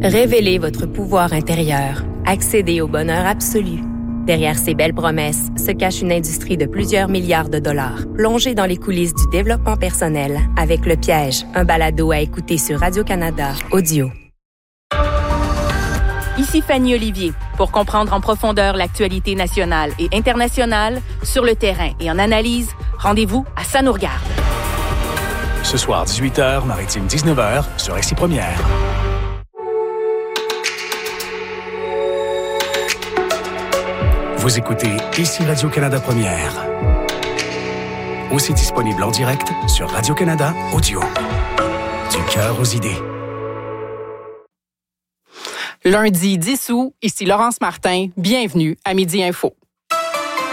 Révélez votre pouvoir intérieur. Accédez au bonheur absolu. Derrière ces belles promesses se cache une industrie de plusieurs milliards de dollars. Plongez dans les coulisses du développement personnel avec Le Piège, un balado à écouter sur Radio-Canada Audio. Ici Fanny Olivier. Pour comprendre en profondeur l'actualité nationale et internationale, sur le terrain et en analyse, rendez-vous à Ça nous regarde. Ce soir, 18h, Maritime 19h, sur Ici Première. Vous écoutez Ici Radio-Canada Première. Aussi disponible en direct sur Radio-Canada Audio. Du cœur aux idées. Lundi 10 août, ici Laurence Martin. Bienvenue à Midi Info.